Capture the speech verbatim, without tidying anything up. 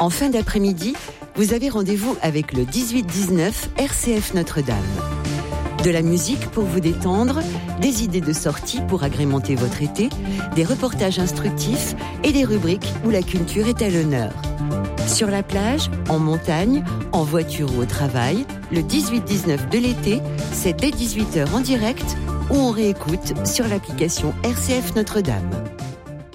En fin d'après-midi, vous avez rendez-vous avec le dix-huit dix-neuf R C F Notre-Dame. De la musique pour vous détendre, des idées de sortie pour agrémenter votre été, des reportages instructifs et des rubriques où la culture est à l'honneur. Sur la plage, en montagne, en voiture ou au travail, le dix-huit dix-neuf de l'été, c'est dès dix-huit heures en direct ou on réécoute sur l'application R C F Notre-Dame.